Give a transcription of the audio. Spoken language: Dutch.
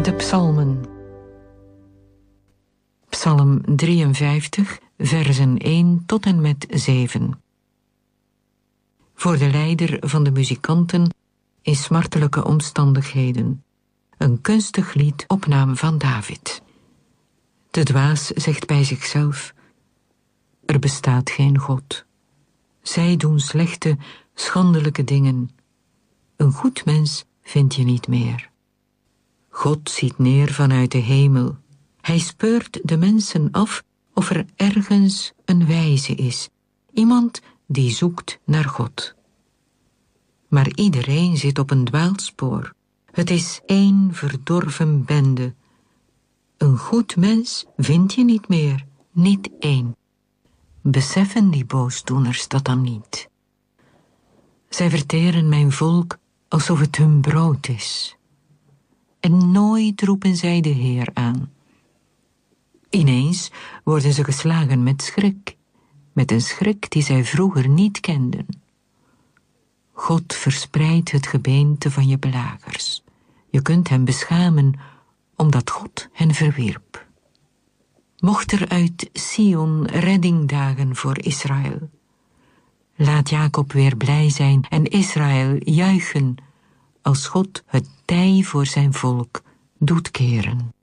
De psalmen. Psalm 53, versen 1 tot en met 7. Voor de leider van de muzikanten in smartelijke omstandigheden. Een kunstig lied op naam van David. De dwaas zegt bij zichzelf: er bestaat geen God. Zij doen slechte, schandelijke dingen. Een goed mens vind je niet meer. God ziet neer vanuit de hemel. Hij speurt de mensen af of er ergens een wijze is. Iemand die zoekt naar God. Maar iedereen zit op een dwaalspoor. Het is één verdorven bende. Een goed mens vind je niet meer, niet één. Beseffen die boosdoeners dat dan niet? Zij verteren mijn volk alsof het hun brood is. En nooit roepen zij de Heer aan. Ineens worden ze geslagen met schrik, met een schrik die zij vroeger niet kenden. God verspreidt het gebeente van je belagers. Je kunt hen beschamen, omdat God hen verwierp. Mocht er uit Sion redding dagen voor Israël. Laat Jacob weer blij zijn en Israël juichen, als God het tij voor zijn volk doet keren.